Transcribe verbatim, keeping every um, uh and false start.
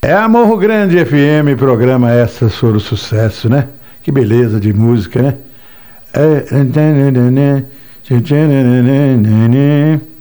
É a Morro Grande F M, programa Essas Foram Sucesso, né? Que beleza de música, né? É...